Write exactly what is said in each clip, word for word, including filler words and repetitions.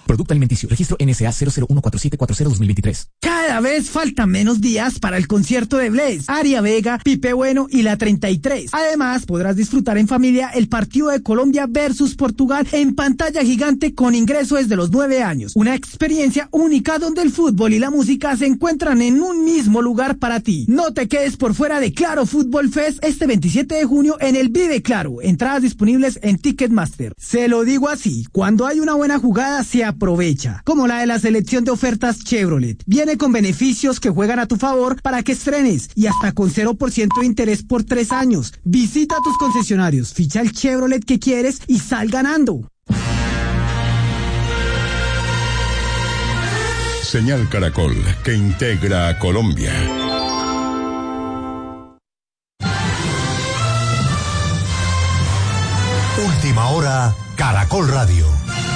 Producto alimenticio. Registro N S A cero cero uno cuatro siete cuatro cero dos mil veintitrés. Cada vez faltan menos días para el concierto de Blaze, Aria Vega, Pipe Bueno y la treinta y tres. Además, podrás disfrutar en familia el partido de Colombia versus Portugal en pantalla gigante con ingreso desde los nueve años. Una experiencia única donde el fútbol y la música se encuentran en un mismo lugar para ti. No te quedes por fuera de Claro Fútbol Fest este veintisiete de junio en el Vive Claro. Entradas disponibles en Ticketmaster. Se lo digo así, cuando hay una buena jugada se aprovecha. Como la de la selección de ofertas Chevrolet. Viene con beneficios que juegan a tu favor para que estrenes y hasta con cero por ciento de interés por tres años. Visita tus concesionarios, ficha el Chevrolet que quieres y sal ganando. Señal Caracol, que integra a Colombia. Última hora, Caracol Radio.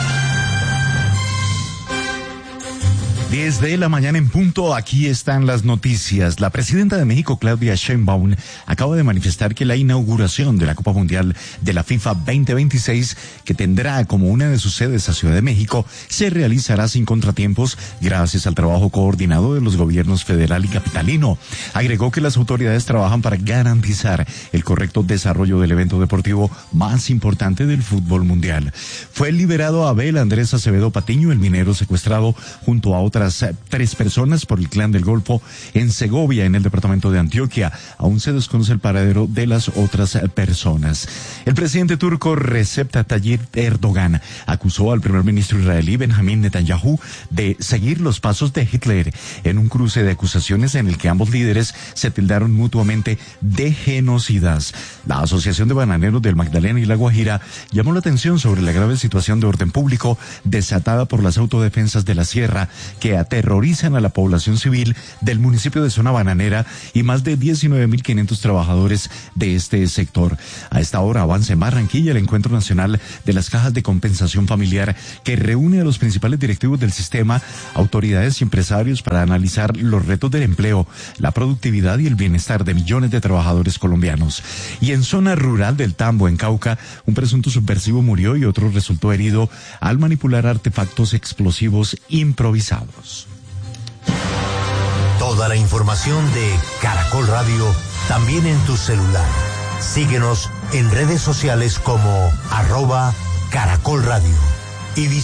diez de la mañana en punto, aquí están las noticias. La presidenta de México, Claudia Sheinbaum, acaba de manifestar que la inauguración de la Copa Mundial de la FIFA veinte veintiséis, que tendrá como una de sus sedes a Ciudad de México, se realizará sin contratiempos gracias al trabajo coordinado de los gobiernos federal y capitalino. Agregó que las autoridades trabajan para garantizar el correcto desarrollo del evento deportivo más importante del fútbol mundial. Fue liberado Abel Andrés Acevedo Patiño, el minero secuestrado junto a otras tres personas por el Clan del Golfo en Segovia, en el departamento de Antioquia. Aún se desconoce el paradero de las otras personas. El presidente turco Recep Tayyip Erdogan acusó al primer ministro israelí Benjamín Netanyahu de seguir los pasos de Hitler en un cruce de acusaciones en el que ambos líderes se tildaron mutuamente de genocidas. La Asociación de Bananeros del Magdalena y La Guajira llamó la atención sobre la grave situación de orden público desatada por las autodefensas de la Sierra, que aterrorizan a la población civil del municipio de Zona Bananera y más de diecinueve mil quinientos trabajadores de este sector. A esta hora avanza en Barranquilla el Encuentro Nacional de las Cajas de Compensación Familiar, que reúne a los principales directivos del sistema, autoridades y empresarios para analizar los retos del empleo, la productividad y el bienestar de millones de trabajadores colombianos. Y en zona rural del Tambo, en Cauca, un presunto subversivo murió y otro resultó herido al manipular artefactos explosivos improvisados. Toda la información de Caracol Radio también en tu celular. Síguenos en redes sociales como arroba Caracol Radio. Y